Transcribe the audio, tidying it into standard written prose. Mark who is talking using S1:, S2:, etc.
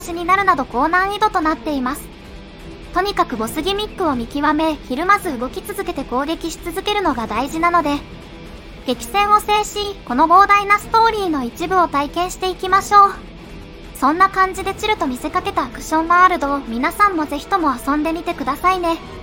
S1: しになるなど高難易度となっています。とにかくボスギミックを見極め、ひるまず動き続けて攻撃し続けるのが大事なので、激戦を制し、この膨大なストーリーの一部を体験していきましょう。そんな感じでチルと見せかけたアクションワールドを皆さんもぜひとも遊んでみてくださいね。